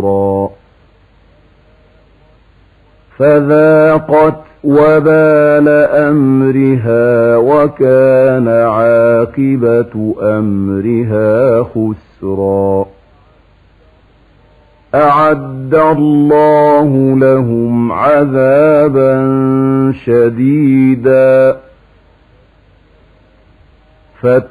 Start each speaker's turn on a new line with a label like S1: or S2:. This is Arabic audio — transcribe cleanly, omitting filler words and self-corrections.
S1: فذاقت وبال أمرها وكان عاقبة أمرها خسرا. أعد الله لهم عذابا شديدا